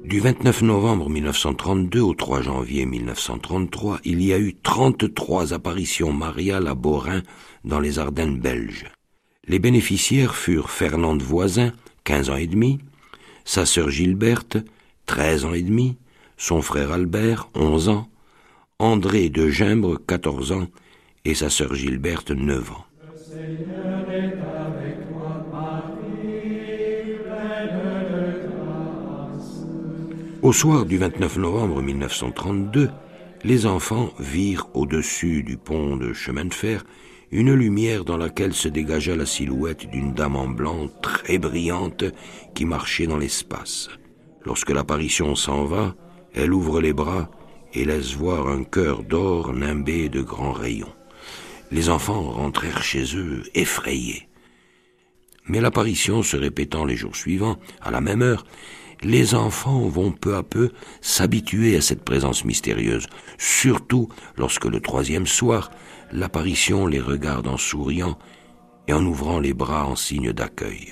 Du 29 novembre 1932 au 3 janvier 1933, il y a eu 33 apparitions mariales à Beaurain dans les Ardennes belges. Les bénéficiaires furent Fernande Voisin, 15 ans et demi, sa sœur Gilberte, 13 ans et demi, son frère Albert, 11 ans, André de Gimbre, 14 ans, et sa sœur Gilberte, 9 ans. Au soir du 29 novembre 1932, les enfants virent au-dessus du pont de chemin de fer une lumière dans laquelle se dégagea la silhouette d'une dame en blanc très brillante qui marchait dans l'espace. Lorsque l'apparition s'en va, elle ouvre les bras et laisse voir un cœur d'or nimbé de grands rayons. Les enfants rentrèrent chez eux effrayés. Mais l'apparition se répétant les jours suivants, à la même heure, les enfants vont peu à peu s'habituer à cette présence mystérieuse, surtout lorsque le troisième soir, l'apparition les regarde en souriant et en ouvrant les bras en signe d'accueil.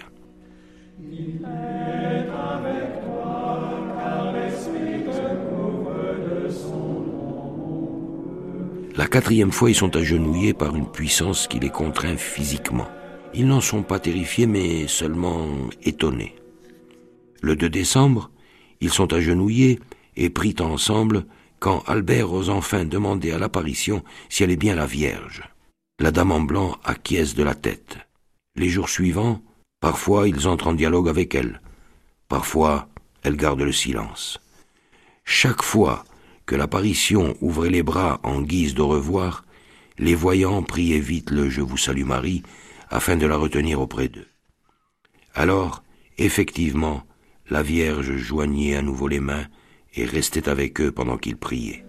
La quatrième fois, ils sont agenouillés par une puissance qui les contraint physiquement. Ils n'en sont pas terrifiés, mais seulement étonnés. Le 2 décembre, ils sont agenouillés et pris ensemble quand Albert ose enfin demander à l'apparition si elle est bien la Vierge. La dame en blanc acquiesce de la tête. Les jours suivants, parfois ils entrent en dialogue avec elle. Parfois, elle garde le silence. Chaque fois que l'apparition ouvrait les bras en guise de revoir, les voyants priaient vite le « Je vous salue Marie » afin de la retenir auprès d'eux. Alors, effectivement, la Vierge joignait à nouveau les mains et restait avec eux pendant qu'ils priaient.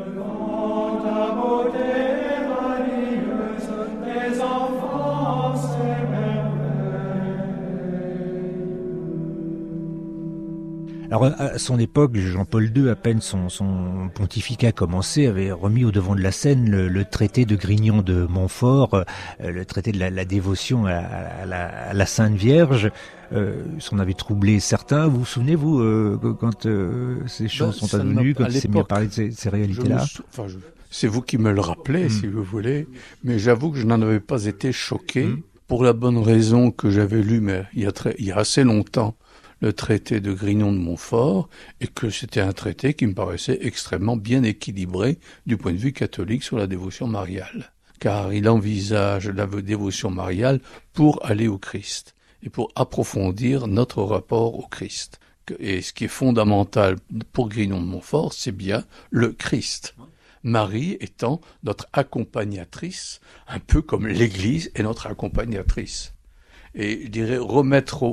Alors, à son époque, Jean-Paul II, à peine son pontificat commencé, avait remis au devant de la scène le traité de Grignon de Montfort, le traité de la dévotion à la Sainte Vierge. Ça en avait troublé certains. Vous vous souvenez, vous, quand ces choses sont advenues, quand il s'est mis à parler de ces réalités-là? C'est vous qui me le rappelez, si vous voulez, mais j'avoue que je n'en avais pas été choqué, pour la bonne raison que j'avais lu, mais il y a assez longtemps, le traité de Grignon de Montfort, et que c'était un traité qui me paraissait extrêmement bien équilibré du point de vue catholique sur la dévotion mariale. Car il envisage la dévotion mariale pour aller au Christ, et pour approfondir notre rapport au Christ. Et ce qui est fondamental pour Grignon de Montfort, c'est bien le Christ. Marie étant notre accompagnatrice, un peu comme l'Église est notre accompagnatrice. Et je dirais remettre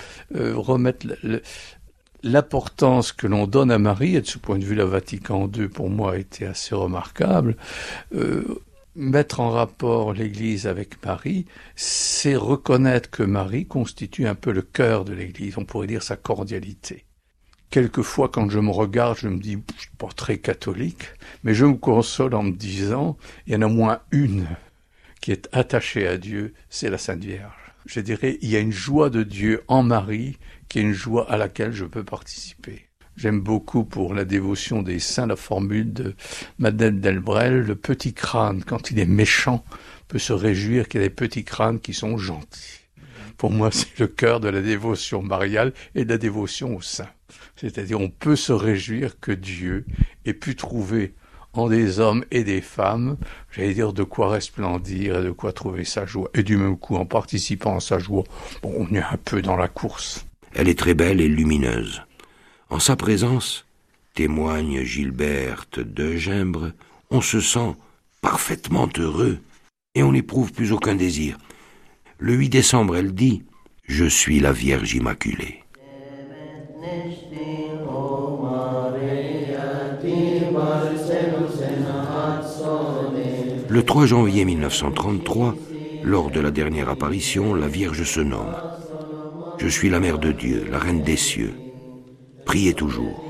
l'importance que l'on donne à Marie, et de ce point de vue, la Vatican II, pour moi, a été assez remarquable. Mettre en rapport l'Église avec Marie, c'est reconnaître que Marie constitue un peu le cœur de l'Église, on pourrait dire sa cordialité. Quelquefois, quand je me regarde, je me dis, je suis pas très catholique, mais je me console en me disant, il y en a au moins une qui est attachée à Dieu, c'est la Sainte Vierge. Je dirais, il y a une joie de Dieu en Marie, qui est une joie à laquelle je peux participer. J'aime beaucoup pour la dévotion des saints la formule de Madeleine Delbrel, le petit crâne, quand il est méchant, peut se réjouir qu'il y a des petits crânes qui sont gentils. Pour moi, c'est le cœur de la dévotion mariale et de la dévotion aux saints. C'est-à-dire, on peut se réjouir que Dieu ait pu trouver en des hommes et des femmes, j'allais dire, de quoi resplendir et de quoi trouver sa joie. Et du même coup, en participant à sa joie, on est un peu dans la course. Elle est très belle et lumineuse. En sa présence, témoigne Gilberte de Gimbre, on se sent parfaitement heureux et on n'éprouve plus aucun désir. Le 8 décembre, elle dit « Je suis la Vierge Immaculée ». Le 3 janvier 1933, lors de la dernière apparition, la Vierge se nomme. Je suis la Mère de Dieu, la Reine des cieux. Priez toujours.